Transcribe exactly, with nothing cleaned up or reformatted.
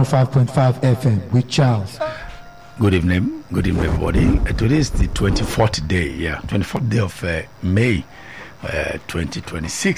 five point five F M with Charles. Good evening, good evening, everybody. Uh, today is the twenty-fourth day, yeah, twenty-fourth day of uh, May, uh, twenty twenty-six.